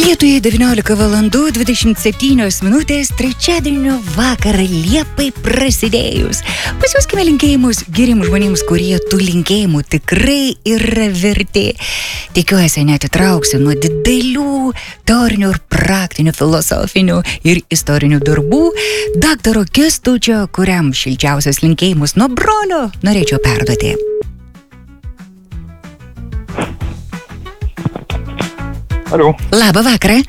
Lietuvai 19 valandų 27 minutės trečiadienio vakarą Liepai prasidėjus. Pasiųskime linkėjimus geriems žmonėms, kurie tų linkėjimų tikrai yra verti. Tikiuosi, netitrauksiu nuo didelių teorinių ir praktinių, filosofinių ir istorinių darbų daktaro Kęstučio, kuriam šilčiausias linkėjimus nuo brolio norėčiau perduoti. Alio. Labą vakarą.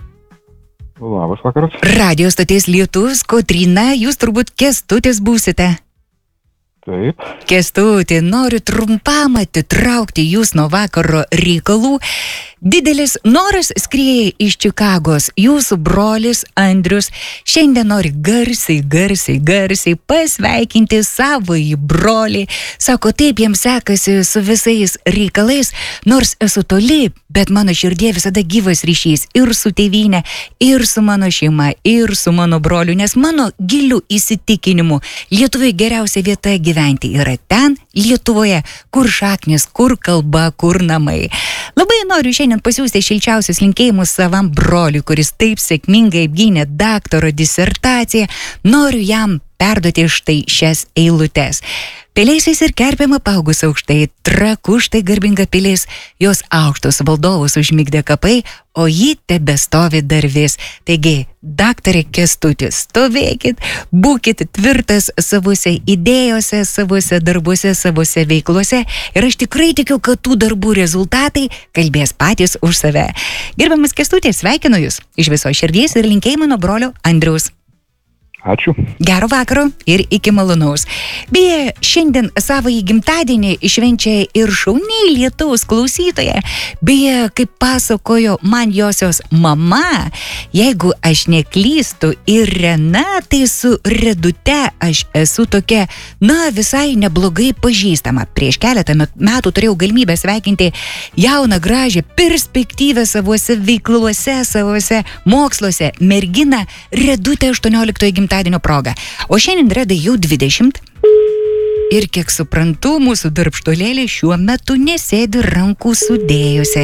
Labas vakaras. Radio stoties Lietus, Kotryna, jūs turbūt Kęstutis būsite. Taip. Kęstuti, noriu trumpam atitraukti jūs nuo vakaro reikalų. Didelis noras skrieja iš Čikagos. Jūsų brolis Andrius šiandien nori garsiai pasveikinti savąjį brolį. Sako, taip jiems sekasi su visais reikalais, nors esu toli, bet mano širdie visada gyvas ryšys ir su tėvynė, ir su mano šeima, ir su mano broliu, nes mano giliu įsitikinimu Lietuvai geriausia vieta gyventi yra ten, Lietuvoje, kur šaknis, kur kalba, kur namai. Labai noriu šiandien pasiųsti šilčiausius linkėjimus savam broliui, kuris taip sėkmingai apgynė daktaro disertaciją. Noriu jam perduoti štai šias eilutes. Pelėsiais ir kerpėm apaugus aukštai, Trakų štai garbinga pilis, jos aukštus valdovus užmigdė kapai, o ji tebestovi dar vis. Taigi, daktare Kęstutis, stovėkit, būkit tvirtas savose idėjose, savose darbuose, savose veiklose ir aš tikrai tikiu, kad tų darbų rezultatai kalbės patys už save. Gerbiamas Kęstutis, sveikinu jūs iš viso širdies ir linkėjimų nuo brolio Andriaus. Ačiū. Gero vakaro ir iki malonaus. Beje, šiandien savąjį gimtadienį švenčia ir šauniai Lietaus klausytoja. Beje, kaip pasakojo man josios mama, jeigu aš neklystu, Irena, tai su Redute aš esu tokia, visai neblogai pažįstama. Prieš keletą metų turėjau galimybę sveikinti jauną, gražią, perspektyvę savose veikluose, savose moksluose merginą Redutę 18 gimtadienio proga. O šiandien Redai jau 20. Ir kiek suprantu, mūsų darbštolėlė šiuo metu nesėdi rankų sudėjusi.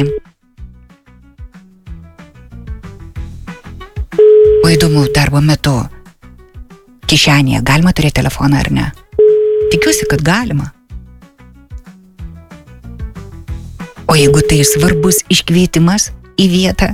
O įdomu, darbo metu kišenėje galima turėti telefoną ar ne? Tikiuosi, kad galima. O jeigu tai svarbus iškvietimas į vietą?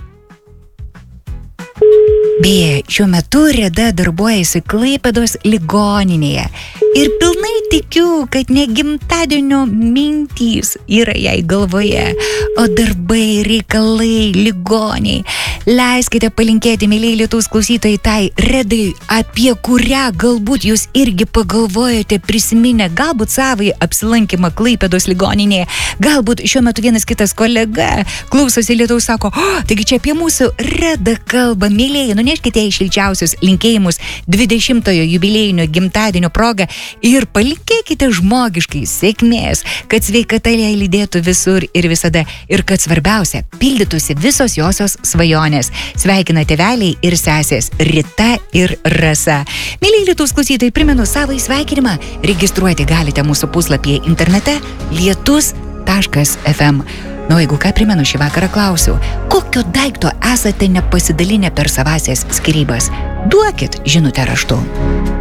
Beje, šiuo metu Reda darbuojasi Klaipėdos ligoninėje ir pilnai tikiu, kad ne gimtadienio mintys yra jai galvoje, o darbai, reikalai, ligoniai. Leiskite palinkėti, mėlyje Lietaus klausytojai, tai Redai, apie kurią galbūt jūs irgi pagalvojate prisiminę, galbūt savąjį apsilankymą Klaipėdos ligoninėje, galbūt šiuo metu vienas kitas kolega klausosi Lietaus, sako, taigi čia apie mūsų Redą kalba, mėlyje, nuneškite į šilčiausius linkėjimus 20-ojo jubiliejinio gimtadienio proga ir palinkėkite žmogiškai sėkmės, kad sveikata ją lydėtų visur ir visada ir kad svarbiausia, pildytųsi visos josios svajonės. Sveikina tėveliai ir sesės Rita ir Rasa. Mėlyje Lietaus klausytojai, primenu savąjį sveikinimą. Registruoti galite mūsų puslapyje internete lietus.fm. Jeigu ką, primenu, šį vakarą klausiu, kokio daikto esate nepasidalinę per savąsias skyrybas? Duokit žinutę raštu.